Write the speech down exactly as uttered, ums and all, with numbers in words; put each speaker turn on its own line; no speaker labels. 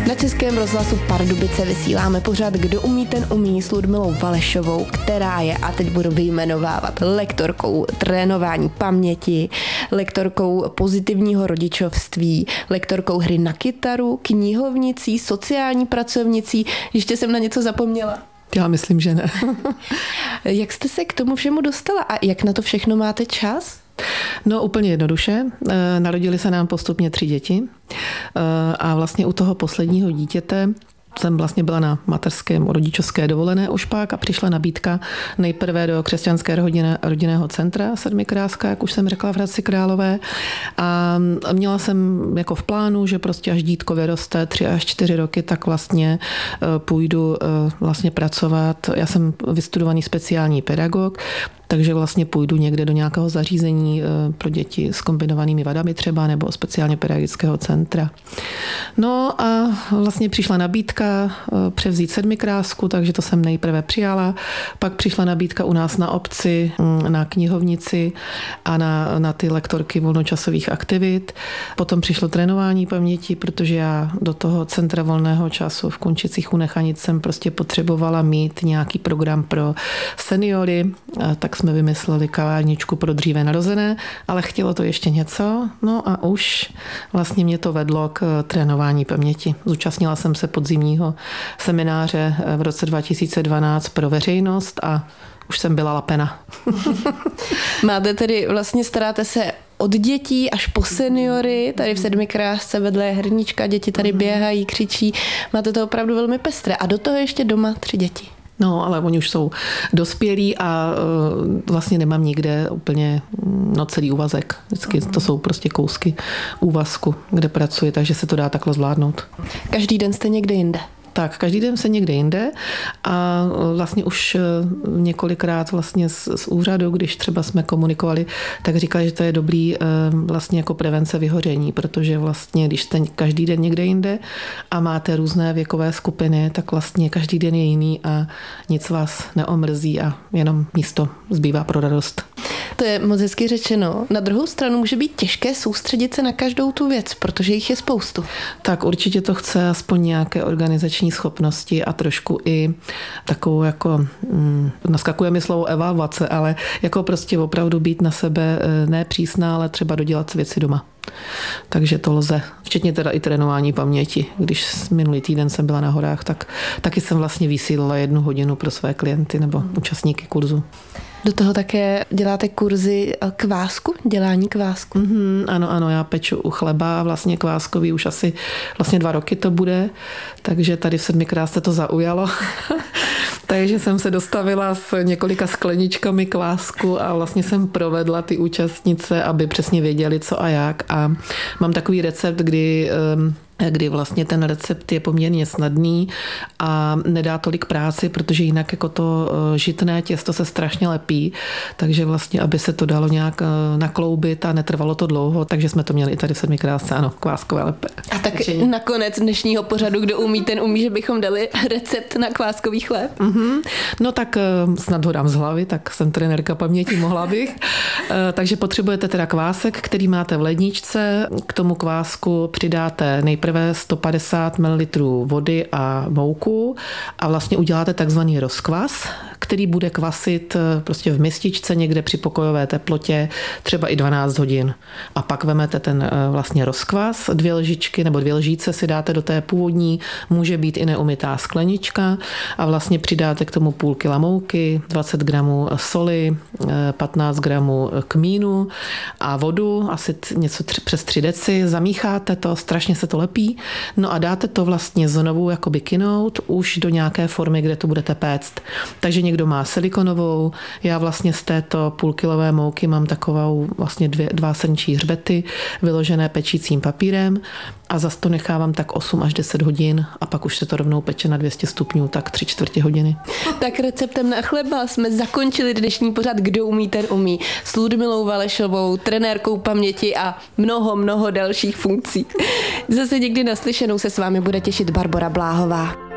Na Českém rozhlasu Pardubice vysíláme pořad Kdo umí, ten umí s Ludmilou Valešovou, která je, a teď budu vyjmenovávat, lektorkou trénování paměti, lektorkou pozitivního rodičovství, lektorkou hry na kytaru, knihovnicí, sociální pracovnicí. Ještě jsem na něco zapomněla.
Já myslím, že ne.
Jak jste se k tomu všemu dostala a jak na to všechno máte čas?
No úplně jednoduše. Narodili se nám postupně tři děti a vlastně u toho posledního dítěte jsem vlastně byla na mateřském rodičovské dovolené už pak a přišla nabídka nejprve do křesťanské rodinné, rodinného centra Sedmikráska, jak už jsem řekla, v Hradci Králové. A měla jsem jako v plánu, že prostě až dítko vyroste tři až čtyři roky, tak vlastně půjdu vlastně pracovat. Já jsem vystudovaný speciální pedagog, takže vlastně půjdu někde do nějakého zařízení pro děti s kombinovanými vadami třeba, nebo speciálně pedagogického centra. No a vlastně přišla nabídka převzít Sedmikrásku, takže to jsem nejprve přijala. Pak přišla nabídka u nás na obci, na knihovnici a na, na ty lektorky volnočasových aktivit. Potom přišlo trénování paměti, protože já do toho centra volného času v Kunčicích u Nechanic jsem prostě potřebovala mít nějaký program pro seniory, tak jsme vymysleli kavárničku pro dříve narozené, ale chtělo to ještě něco. No a už vlastně mě to vedlo k trénování paměti. Zúčastnila jsem se podzimního semináře v roce dva tisíce dvanáct pro veřejnost a už jsem byla lapena.
Máte tedy, vlastně staráte se od dětí až po seniory, tady v Sedmikrásce vedle je hernička, děti tady běhají, křičí. Máte to opravdu velmi pestré a do toho ještě doma tři děti.
No, ale oni už jsou dospělí a vlastně nemám nikde úplně no, celý úvazek. Vždycky to jsou prostě kousky úvazku, kde pracuji, takže se to dá takhle zvládnout.
Každý den jste někde jinde?
Tak, každý den se někde jinde a vlastně už několikrát vlastně z, z úřadu, když třeba jsme komunikovali, tak říkali, že to je dobrý vlastně jako prevence vyhoření, protože vlastně, když jste každý den někde jinde a máte různé věkové skupiny, tak vlastně každý den je jiný a nic vás neomrzí a jenom místo zbývá pro radost.
To je moc hezky řečeno. Na druhou stranu může být těžké soustředit se na každou tu věc, protože jich je spoustu.
Tak určitě to chce aspoň nějaké organizační schopnosti a trošku i takovou jako, hm, naskakuje mi slovo evaluace, ale jako prostě opravdu být na sebe ne přísná, ale třeba dodělat věci doma. Takže to lze. Včetně teda i trénování paměti. Když minulý týden jsem byla na horách, tak taky jsem vlastně vysílala jednu hodinu pro své klienty nebo účastníky kurzu.
Do toho také děláte kurzy kvásku, dělání kvásku.
Mm-hmm, ano, ano, já peču u chleba a vlastně kváskový už asi vlastně dva roky to bude, takže tady v Sedmikrásce to zaujalo. Takže jsem se dostavila s několika skleničkami kvásku a vlastně jsem provedla ty účastnice, aby přesně věděli, co a jak. A mám takový recept, kdy kdy vlastně ten recept je poměrně snadný a nedá tolik práci, protože jinak jako to žitné těsto se strašně lepí, takže vlastně, aby se to dalo nějak nakloubit a netrvalo to dlouho, takže jsme to měli i tady v Sedmikrásce, ano, kváskové lepé.
A tak řečení. Nakonec dnešního pořadu, kdo umí, ten umí, že bychom dali recept na kváskový chléb.
Mm-hmm. No tak snad ho dám z hlavy, tak jsem trenérka paměti, mohla bych. Takže potřebujete teda kvásek, který máte v ledničce, k tomu kvásku přidáte nejprve sto padesát mililitrů vody a mouku a vlastně uděláte takzvaný rozkvas, který bude kvasit prostě v mističce někde při pokojové teplotě třeba i dvanáct hodin. A pak vemete ten vlastně rozkvas, dvě lžičky nebo dvě lžíce si dáte do té původní, může být i neumytá sklenička a vlastně přidáte k tomu půl kila mouky, dvacet gramů soli, patnáct gramů kmínu a vodu, asi něco tři, přes tři deci, zamícháte to, strašně se to lepí, no a dáte to vlastně znovu jakoby kynout už do nějaké formy, kde to budete péct. Takže někdo má silikonovou, já vlastně z této půlkilové mouky mám takovou vlastně dvě, dva srnčí hřbety vyložené pečícím papírem a zas to nechávám tak osm až deset hodin a pak už se to rovnou peče na dvě stě stupňů, tak tři čtvrtě hodiny.
Tak receptem na chleba jsme zakončili dnešní pořad Kdo umí, ten umí s Ludmilou Valešovou, trenérkou paměti a mnoho, mnoho dalších funkcí. Zase někdy naslyšenou se s vámi bude těšit Barbora Bláhová.